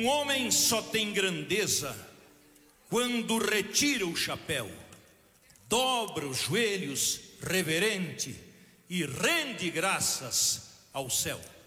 homem só tem grandeza quando retira o chapéu, dobra os joelhos reverente e rende graças ao céu.